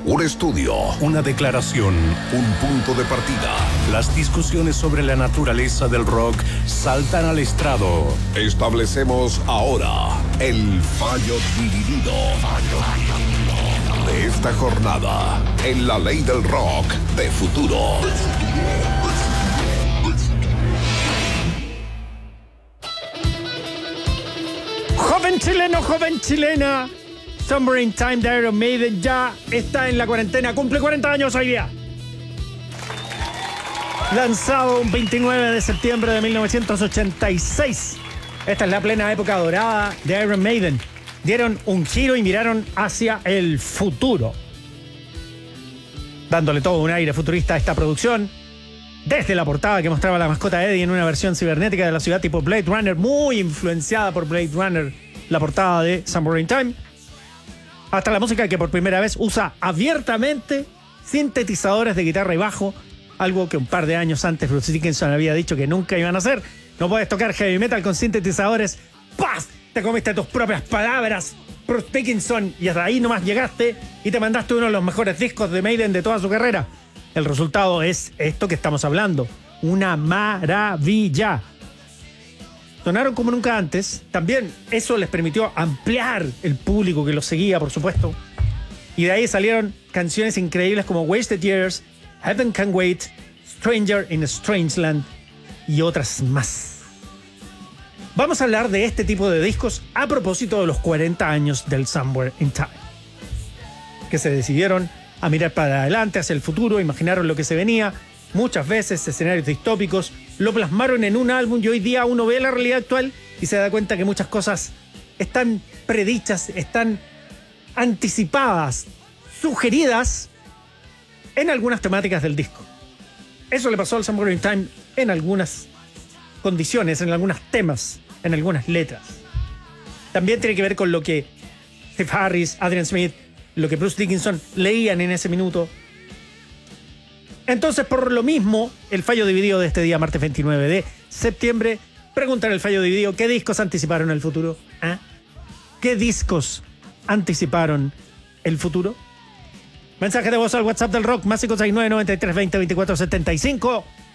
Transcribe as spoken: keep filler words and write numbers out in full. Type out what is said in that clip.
Un estudio, una declaración, un punto de partida. Las discusiones sobre la naturaleza del rock saltan al estrado. Establecemos ahora el fallo dividido de esta jornada en la ley del rock de futuro. Joven chileno, joven chilena, Summer in Time de Iron Maiden ya está en la cuarentena, cumple cuarenta años hoy día. Lanzado un veintinueve de septiembre de mil novecientos ochenta y seis. Esta es la plena época dorada de Iron Maiden. Dieron un giro y miraron hacia el futuro, dándole todo un aire futurista a esta producción. Desde la portada que mostraba la mascota Eddie en una versión cibernética de la ciudad tipo Blade Runner, muy influenciada por Blade Runner, la portada de Summer in Time, hasta la música que por primera vez usa abiertamente sintetizadores de guitarra y bajo, algo que un par de años antes Bruce Dickinson había dicho que nunca iban a hacer. No puedes tocar heavy metal con sintetizadores. ¡Paz! Te comiste tus propias palabras, Bruce Dickinson, y hasta ahí nomás llegaste y te mandaste uno de los mejores discos de Maiden de toda su carrera. El resultado es esto que estamos hablando. Una maravilla. Sonaron como nunca antes. También eso les permitió ampliar el público que los seguía, por supuesto. Y de ahí salieron canciones increíbles como Wasted Years, Heaven Can Wait, Stranger in a Strange Land y otras más. Vamos a hablar de este tipo de discos a propósito de los cuarenta años del Somewhere in Time, que se decidieron a mirar para adelante, hacia el futuro, imaginaron lo que se venía, muchas veces escenarios distópicos, lo plasmaron en un álbum y hoy día uno ve la realidad actual y se da cuenta que muchas cosas están predichas, están anticipadas, sugeridas en algunas temáticas del disco. Eso le pasó al Somewhere in Time en algunas condiciones, en algunos temas, en algunas letras. También tiene que ver con lo que Steve Harris, Adrian Smith, lo que Bruce Dickinson leían en ese minuto. Entonces, por lo mismo, el fallo dividido de este día, martes veintinueve de septiembre, preguntan el fallo dividido: ¿qué discos anticiparon el futuro? ¿Ah? ¿Qué discos anticiparon el futuro? Mensaje de voz al WhatsApp del rock, más cinco seis nueve, nueve tres dos cero, dos cuatro siete cinco.